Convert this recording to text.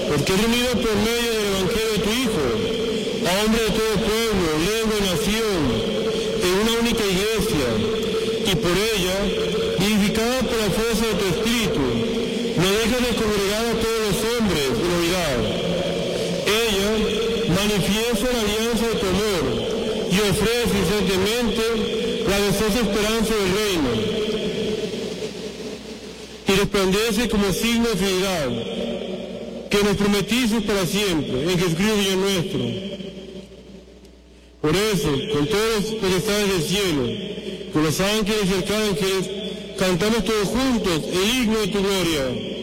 porque reunido por medio del Evangelio de tu Hijo, a hombres de todo pueblo, lengua y nación, en una única iglesia, y por ella, vivificada por la fuerza de tu Espíritu, no dejas de congregar a todos los hombres en unidad. Ella manifiesta la alianza de tu amor y ofrece incesantemente la gozosa esperanza del reino, y resplandece como signo de fidelidad que nos prometiste para siempre, en Jesucristo Señor nuestro. Por eso, con todos los potestades del cielo, con los ángeles y arcángeles, cantamos todos juntos el himno de tu gloria.